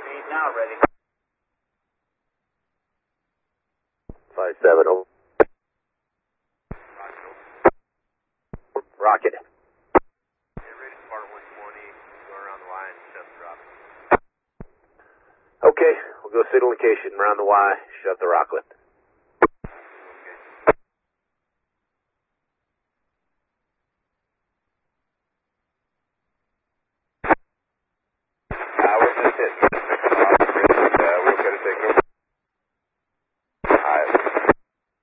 Now ready. 570. Rocket. Get ready to part 120, go around the Y and shut the drop. Okay, we'll go signal location, around the Y, shut the rock lift.